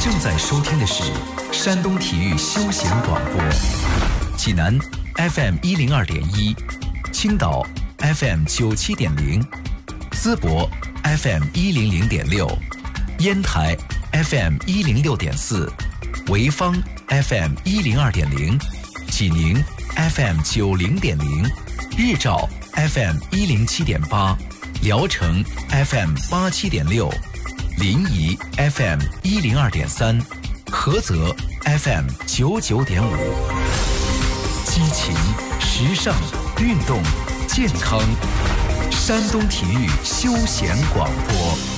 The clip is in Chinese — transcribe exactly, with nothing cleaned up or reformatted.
正在收听的是山东体育休闲广播，济南 F M 一零二点一，青岛 F M 九七点零，淄博 F M 一零零点六，烟台 F M 一零六点四，潍坊 F M 一零二点零，济宁 F M 九零点零，日照 F M 一零七点八，聊城 F M 八七点六，临沂 F M 一零二点三，菏泽 F M 九九点五，激情、时尚、运动、健康，山东体育休闲广播。